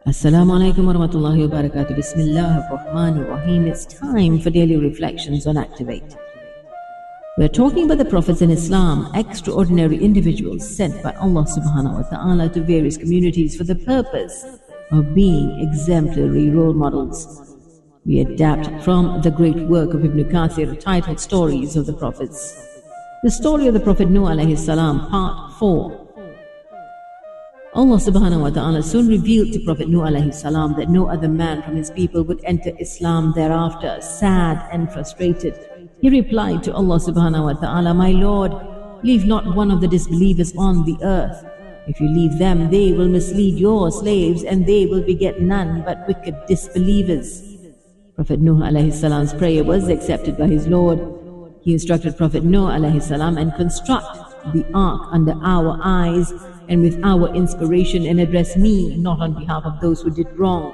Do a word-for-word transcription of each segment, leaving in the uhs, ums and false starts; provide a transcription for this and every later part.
Assalamu alaikum wa rahmatullahi wa barakatuh. Bismillah ar-Rahman ar-Rahim. It's time for daily reflections on Activate. We're talking about the prophets in Islam, extraordinary individuals sent by Allah subhanahu wa ta'ala to various communities for the purpose of being exemplary role models. We adapt from the great work of Ibn Kathir titled Stories of the Prophets. The story of the Prophet Nuh alayhi salam, part four. Allah subhanahu wa ta'ala soon revealed to Prophet Nuh alayhi salam that no other man from his people would enter Islam thereafter, sad and frustrated. He replied to Allah subhanahu wa ta'ala, "My Lord, leave not one of the disbelievers on the earth. If you leave them, they will mislead your slaves and they will beget none but wicked disbelievers." Prophet Nuh alayhi salam's prayer was accepted by his Lord. He instructed Prophet Nuh alayhi salam and construct the ark under our eyes and with our inspiration, and address me, not on behalf of those who did wrong.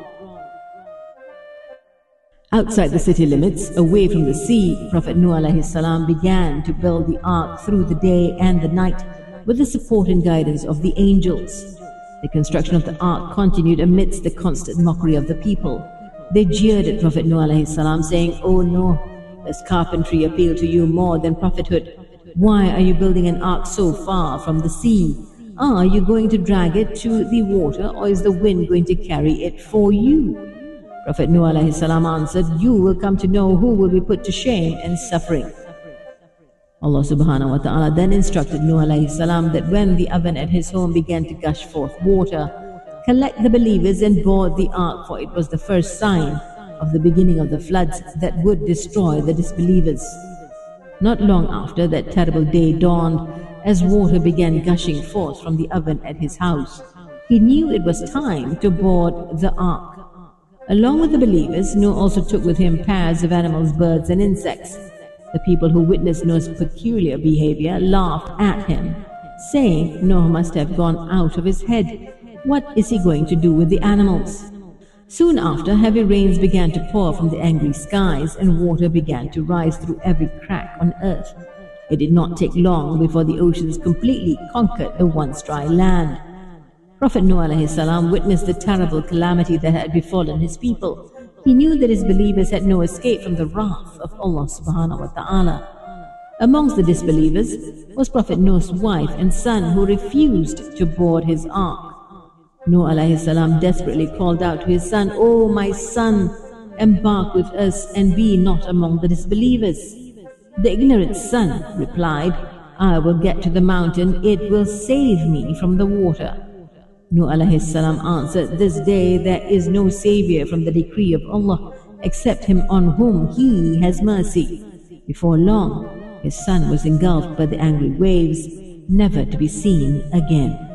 Outside the city limits, away from the sea, Prophet Nuh alayhi salam began to build the ark through the day and the night with the support and guidance of the angels. The construction of the ark continued amidst the constant mockery of the people. They jeered at Prophet Nuh alayhi salam, saying, "Oh no, does carpentry appeal to you more than prophethood? Why are you building an ark so far from the sea? Are you going to drag it to the water, or is the wind going to carry it for you?" Prophet Nuh alayhi salam answered, "You will come to know who will be put to shame and suffering." Allah subhanahu wa ta'ala then instructed Nuh alayhi salam that when the oven at his home began to gush forth water, collect the believers and board the ark, for it was the first sign of the beginning of the floods that would destroy the disbelievers. Not long after, that terrible day dawned as water began gushing forth from the oven at his house. He knew it was time to board the ark. Along with the believers, Noah also took with him pairs of animals, birds and insects. The people who witnessed Noah's peculiar behavior laughed at him, saying Noah must have gone out of his head. What is he going to do with the animals? Soon after, heavy rains began to pour from the angry skies, and water began to rise through every crack on earth. It did not take long before the oceans completely conquered the once dry land. Prophet Nuh alayhi salam witnessed the terrible calamity that had befallen his people. He knew that his believers had no escape from the wrath of Allah subhanahu wa ta'ala. Amongst the disbelievers was Prophet Nuh's wife and son, who refused to board his ark. Nuh alayhi salam desperately called out to his son, "Oh my son, embark with us and be not among the disbelievers." The ignorant son replied, "I will get to the mountain, it will save me from the water." Nuh alayhi salam answered, "This day there is no savior from the decree of Allah except him on whom He has mercy." Before long, his son was engulfed by the angry waves, never to be seen again.